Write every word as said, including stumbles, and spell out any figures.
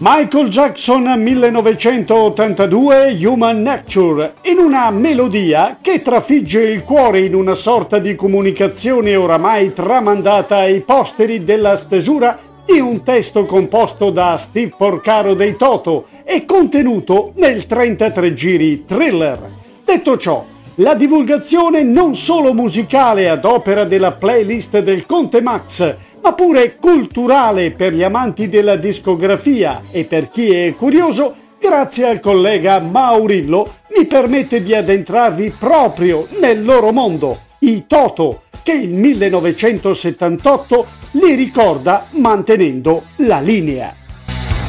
Michael Jackson millenovecentottantadue, Human Nature, in una melodia che trafigge il cuore in una sorta di comunicazione oramai tramandata ai posteri della stesura di un testo composto da Steve Porcaro dei Toto e contenuto nel trentatré giri Thriller. Detto ciò, la divulgazione non solo musicale ad opera della playlist del Conte Max, ma pure culturale per gli amanti della discografia e per chi è curioso, grazie al collega Maurillo, mi permette di addentrarvi proprio nel loro mondo, i Toto, che il millenovecentosettantotto li ricorda mantenendo la linea.